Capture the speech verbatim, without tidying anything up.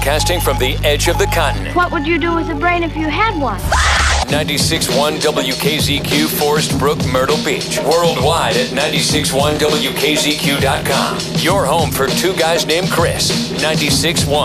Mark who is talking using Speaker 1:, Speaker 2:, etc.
Speaker 1: broadcasting from the edge of the continent.
Speaker 2: What would you do with a brain if you had one?
Speaker 1: ninety-six point one W K Z Q, Forest Brook, Myrtle Beach. Worldwide at ninety-six point one W K Z Q dot com. Your home for two guys named Chris. ninety-six point one.